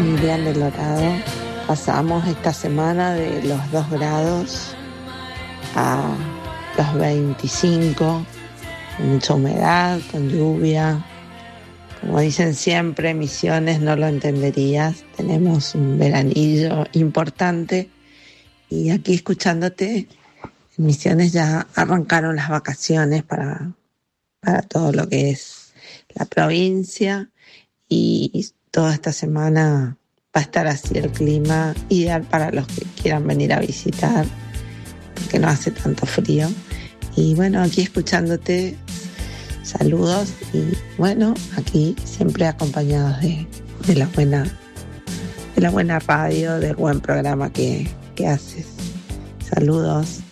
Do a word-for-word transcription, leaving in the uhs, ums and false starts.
Miriam del Dorado. Pasamos esta semana de los dos grados a los veinticinco, con mucha humedad, con lluvia. Como dicen siempre, Misiones no lo entenderías. Tenemos un veranillo importante y aquí escuchándote, en Misiones ya arrancaron las vacaciones para, para todo lo que es la provincia y toda esta semana va a estar así el clima ideal para los que quieran venir a visitar, porque no hace tanto frío. Y bueno, aquí escuchándote, saludos y bueno, aquí siempre acompañados de, de la buena de la buena radio, del buen programa que, que haces. Saludos.